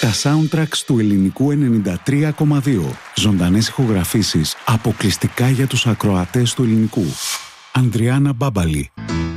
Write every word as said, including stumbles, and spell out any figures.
Τα soundtracks του ελληνικού ενενήντα τρία κόμμα δύο. Ζωντανές ηχογραφήσεις αποκλειστικά για τους ακροατές του ελληνικού. Ανδριάννα Μπάμπαλη.